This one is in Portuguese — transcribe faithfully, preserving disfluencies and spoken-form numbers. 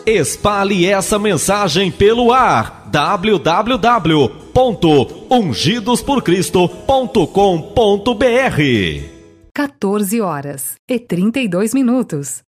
Espalhe essa mensagem pelo ar. w w w ponto ungidos por cristo ponto com ponto b r. quatorze horas e trinta e dois minutos.